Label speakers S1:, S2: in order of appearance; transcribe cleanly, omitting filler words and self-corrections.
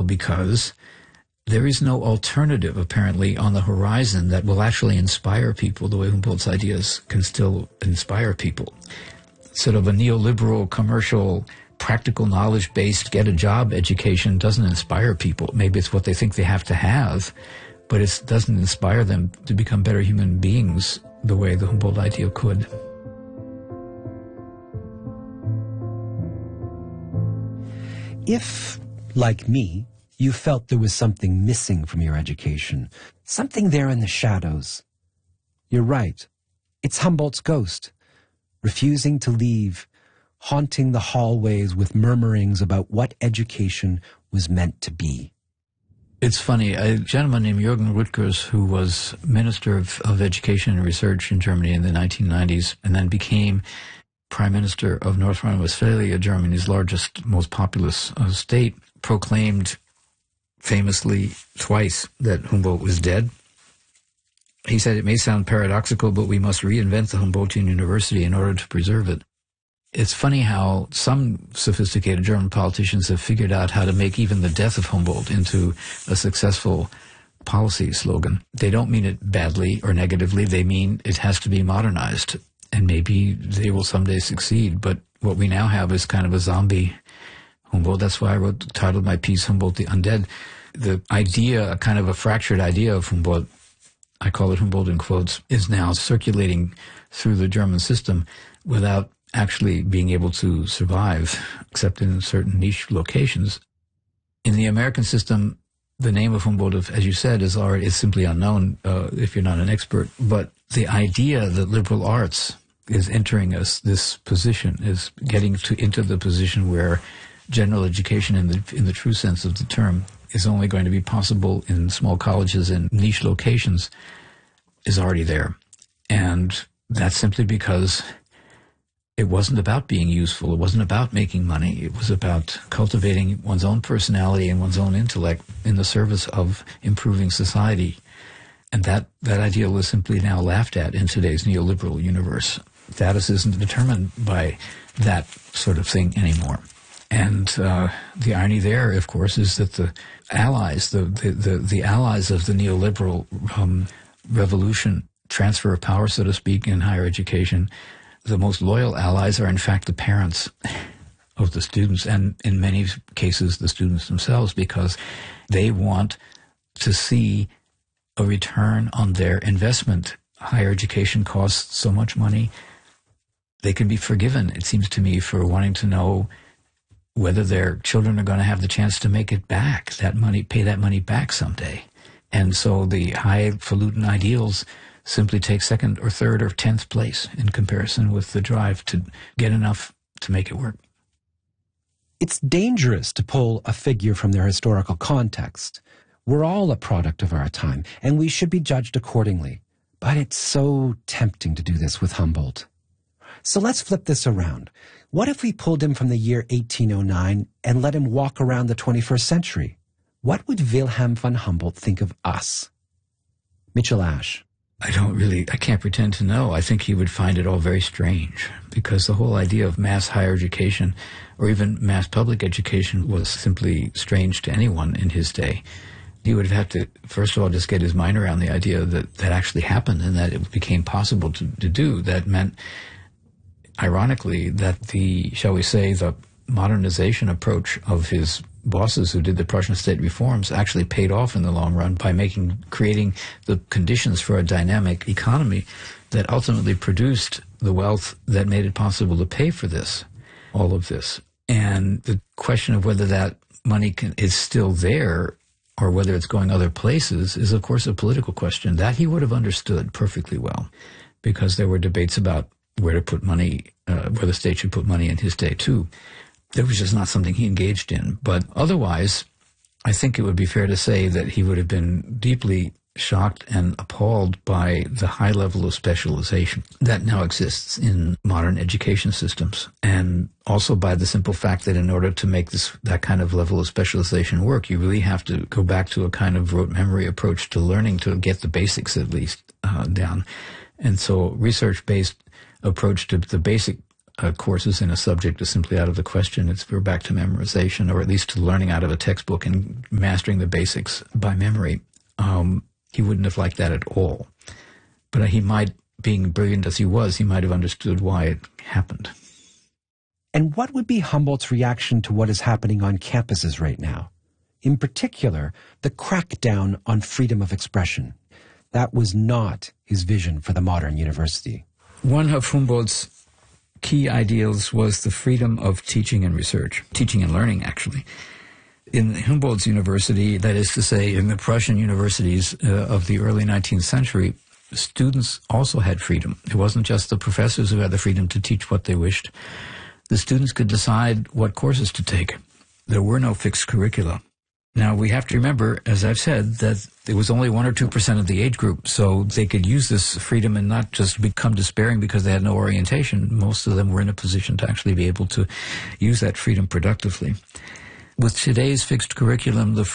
S1: because there is no alternative, apparently, on the horizon that will actually inspire people the way Humboldt's ideas can still inspire people. Sort of a neoliberal, commercial, practical knowledge-based get-a-job education doesn't inspire people. Maybe it's what they think they have to have, but it doesn't inspire them to become better human beings the way the Humboldt idea could.
S2: If, like me, you felt there was something missing from your education, something there in the shadows, you're right. It's Humboldt's ghost, refusing to leave, haunting the hallways with murmurings about what education was meant to be.
S1: It's funny, a gentleman named Jürgen Rüttgers, who was Minister of Education and Research in Germany in the 1990s, and then became Prime Minister of North Rhine-Westphalia, Germany's largest, most populous state, proclaimed famously twice that Humboldt was dead. He said, "It may sound paradoxical, but we must reinvent the Humboldtian University in order to preserve it." It's funny how some sophisticated German politicians have figured out how to make even the death of Humboldt into a successful policy slogan. They don't mean it badly or negatively. They mean it has to be modernized, and maybe they will someday succeed. But what we now have is kind of a zombie Humboldt. That's why I titled my piece Humboldt the Undead. The idea, kind of a fractured idea of Humboldt, I call it Humboldt in quotes, is now circulating through the German system without actually being able to survive, except in certain niche locations. In the American system, the name of Humboldt, as you said, is simply unknown if you're not an expert. But the idea that liberal arts is entering this position, is getting into the position where general education in the true sense of the term is only going to be possible in small colleges in niche locations, is already there. And that's simply because it wasn't about being useful. It wasn't about making money. It was about cultivating one's own personality and one's own intellect in the service of improving society. And that ideal is simply now laughed at in today's neoliberal universe. Status isn't determined by that sort of thing anymore. And the irony there, of course, is that the allies, the allies of the neoliberal revolution, transfer of power, so to speak, in higher education, the most loyal allies are, in fact, the parents of the students, and in many cases, the students themselves, because they want to see a return on their investment. Higher education costs so much money. They can be forgiven, it seems to me, for wanting to know whether their children are going to have the chance to make it back, pay that money back someday. And so the highfalutin ideals simply take second or third or 10th place in comparison with the drive to get enough to make it work.
S2: It's dangerous to pull a figure from their historical context. We're all a product of our time, and we should be judged accordingly. But it's so tempting to do this with Humboldt. So let's flip this around. What if we pulled him from the year 1809 and let him walk around the 21st century? What would Wilhelm von Humboldt think of us? Mitchell Ash.
S1: I can't pretend to know. I think he would find it all very strange, because the whole idea of mass higher education or even mass public education was simply strange to anyone in his day. He would have had to, first of all, just get his mind around the idea that that actually happened and that it became possible to do. That meant, ironically, that the modernization approach of his bosses who did the Prussian state reforms actually paid off in the long run by creating the conditions for a dynamic economy that ultimately produced the wealth that made it possible to pay for all of this. And the question of whether that money is still there or whether it's going other places is, of course, a political question. That he would have understood perfectly well, because there were debates about where to put money, where the state should put money in his day, too. It was just not something he engaged in. But otherwise, I think it would be fair to say that he would have been deeply shocked and appalled by the high level of specialization that now exists in modern education systems, and also by the simple fact that in order to make that kind of level of specialization work, you really have to go back to a kind of rote memory approach to learning to get the basics at least down. And so research-based approach to the basic courses in a subject is simply out of the question. We're back to memorization, or at least to learning out of a textbook and mastering the basics by memory. He wouldn't have liked that at all. But he might, being brilliant as he was, he might have understood why it happened.
S2: And what would be Humboldt's reaction to what is happening on campuses right now? In particular, the crackdown on freedom of expression. That was not his vision for the modern university.
S1: One of Humboldt's key ideals was the freedom of teaching and research, teaching and learning, actually. In Humboldt's university, that is to say, in the Prussian universities of the early 19th century, students also had freedom. It wasn't just the professors who had the freedom to teach what they wished. The students could decide what courses to take. There were no fixed curricula. Now, we have to remember, as I've said, that it was only 1 or 2% of the age group, so they could use this freedom and not just become despairing because they had no orientation. Most of them were in a position to actually be able to use that freedom productively. With today's fixed curriculum, the